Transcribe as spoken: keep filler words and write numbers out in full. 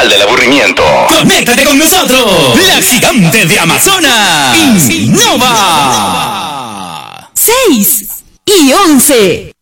Capital del aburrimiento. ¡Conéctate con nosotros! ¡La gigante de Amazonas! ¡Innova! seis y once.